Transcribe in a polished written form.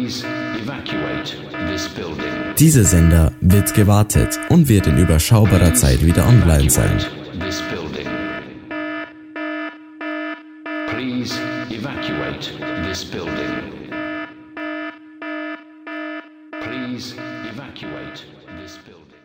Please evacuate this building. Dieser Sender wird gewartet und wird in überschaubarer Zeit wieder online sein. This building. Please evacuate this building. Please evacuate this building.